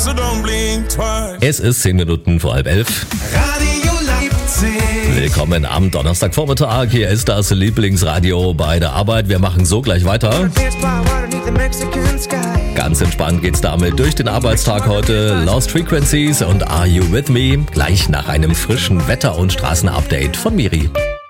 Es ist 10 Minuten vor 11. Radio Leipzig. Willkommen am Donnerstagvormittag. Hier ist das Lieblingsradio bei der Arbeit. Wir machen so gleich weiter. Ganz entspannt geht's damit durch den Arbeitstag heute. Lost Frequencies und Are You With Me? Gleich nach einem frischen Wetter- und Straßenupdate von Miri.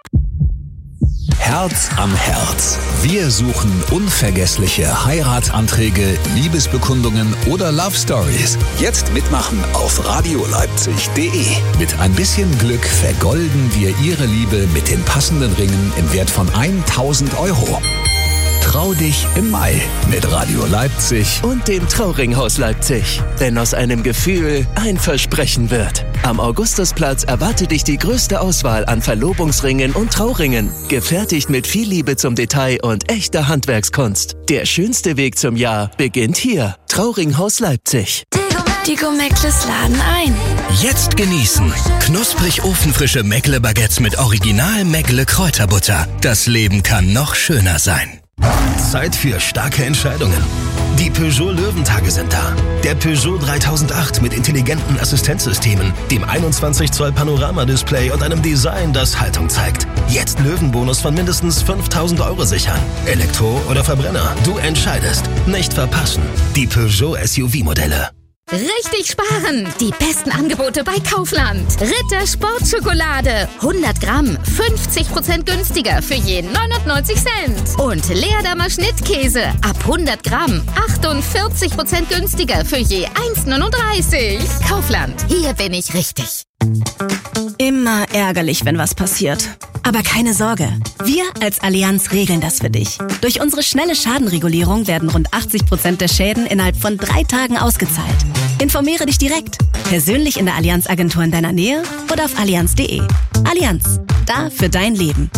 Herz am Herz. Wir suchen unvergessliche Heiratsanträge, Liebesbekundungen oder Love Stories. Jetzt mitmachen auf radioleipzig.de. Mit ein bisschen Glück vergolden wir Ihre Liebe mit den passenden Ringen im Wert von 1.000 €. Trau dich im Mai mit Radio Leipzig und dem Trauringhaus Leipzig. Denn aus einem Gefühl ein Versprechen wird. Am Augustusplatz erwartet dich die größte Auswahl an Verlobungsringen und Trauringen. Gefertigt mit viel Liebe zum Detail und echter Handwerkskunst. Der schönste Weg zum Jahr beginnt hier. Trauringhaus Leipzig. Die Meckles laden ein. Jetzt genießen. Knusprig ofenfrische Meckle-Baguettes mit Original Meckle-Kräuterbutter. Das Leben kann noch schöner sein. Zeit für starke Entscheidungen. Die Peugeot Löwentage sind da. Der Peugeot 3008 mit intelligenten Assistenzsystemen, dem 21 Zoll Panorama-Display und einem Design, das Haltung zeigt. Jetzt Löwenbonus von mindestens 5.000 € sichern. Elektro oder Verbrenner, du entscheidest. Nicht verpassen. Die Peugeot SUV-Modelle. Richtig sparen! Die besten Angebote bei Kaufland. Ritter Sportschokolade. 100 Gramm, 50% günstiger für je 99 Cent. Und Leerdammer Schnittkäse. Ab 100 Gramm, 48% günstiger für je 1,39. Kaufland, hier bin ich richtig. Immer ärgerlich, wenn was passiert. Aber keine Sorge, wir als Allianz regeln das für dich. Durch unsere schnelle Schadenregulierung werden rund 80% der Schäden innerhalb von 3 Tagen ausgezahlt. Informiere dich direkt, persönlich in der Allianz-Agentur in deiner Nähe oder auf allianz.de. Allianz, da für dein Leben.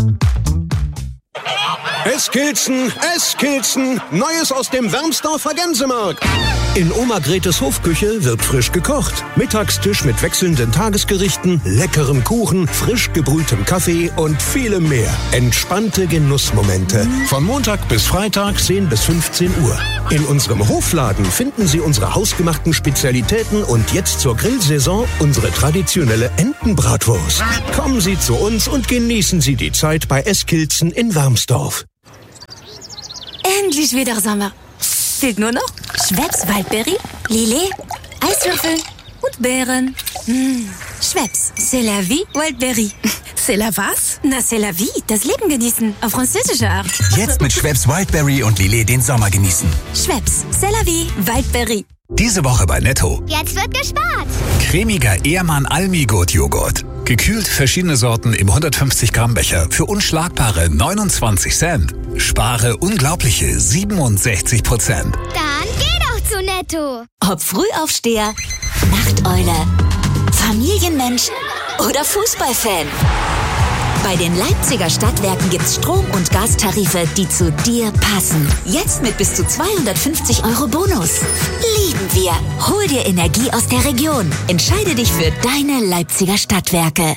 Eskilzen, Neues aus dem Wermsdorfer Gänsemarkt. In Oma Gretes Hofküche wird frisch gekocht. Mittagstisch mit wechselnden Tagesgerichten, leckerem Kuchen, frisch gebrühtem Kaffee und vielem mehr. Entspannte Genussmomente. Von Montag bis Freitag 10 bis 15 Uhr. In unserem Hofladen finden Sie unsere hausgemachten Spezialitäten und jetzt zur Grillsaison unsere traditionelle Entenbratwurst. Kommen Sie zu uns und genießen Sie die Zeit bei Eskilzen in Wermsdorf. Endlich wieder Sommer. Fehlt nur noch Schweppes Waldberry, Lillet, Eiswürfel und Beeren. Schweppes, c'est la vie, Waldberry. C'est la was? Na, c'est la vie, das Leben genießen, auf französische Art. Jetzt mit Schweppes Wildberry und Lillet den Sommer genießen. Schweppes, c'est la vie, Waldberry. Diese Woche bei Netto. Jetzt wird gespart. Cremiger Ehrmann Almi-Gut Joghurt. Gekühlt verschiedene Sorten im 150 Gramm Becher für unschlagbare 29 Cent. Spare unglaubliche 67%. Dann geh doch zu Netto. Ob Frühaufsteher, Nachteule, Familienmensch oder Fußballfan. Bei den Leipziger Stadtwerken gibt's Strom- und Gastarife, die zu dir passen. Jetzt mit bis zu 250 € Bonus. Lieben wir. Hol dir Energie aus der Region. Entscheide dich für deine Leipziger Stadtwerke.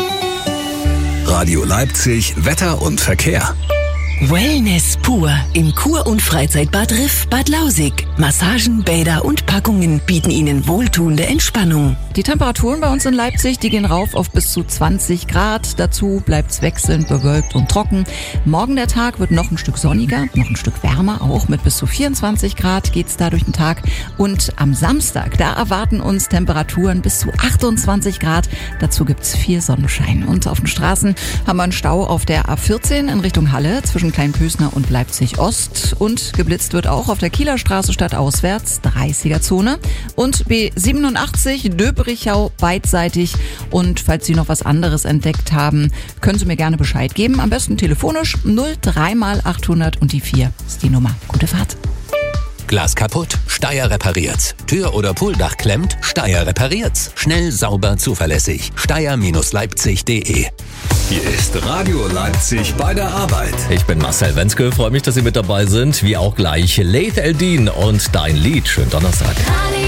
Radio Leipzig, Wetter und Verkehr. Wellness pur im Kur- und Freizeitbad Riff Bad Lausig. Massagen, Bäder und Packungen bieten Ihnen wohltuende Entspannung. Die Temperaturen bei uns in Leipzig, die gehen rauf auf bis zu 20 Grad. Dazu bleibt's wechselnd bewölkt und trocken. Morgen der Tag wird noch ein Stück sonniger, noch ein Stück wärmer, auch mit bis zu 24 Grad geht's da durch den Tag. Und am Samstag, da erwarten uns Temperaturen bis zu 28 Grad. Dazu gibt's viel Sonnenschein. Und auf den Straßen haben wir einen Stau auf der A14 in Richtung Halle zwischen Kleinpösner und Leipzig Ost. Und geblitzt wird auch auf der Kieler Straße stadtauswärts, 30er-Zone. Und B87 Döberichau beidseitig. Und falls Sie noch was anderes entdeckt haben, können Sie mir gerne Bescheid geben. Am besten telefonisch 03 mal 800 und die 4 ist die Nummer. Gute Fahrt. Glas kaputt? Steyr repariert's. Tür oder Pooldach klemmt? Steyr repariert's. Schnell, sauber, zuverlässig. Steyr-Leipzig.de. Hier ist Radio Leipzig bei der Arbeit. Ich bin Marcel Wenzke, freue mich, dass Sie mit dabei sind. Wie auch gleich Laith Eldin und Dein Lied. Schönen Donnerstag.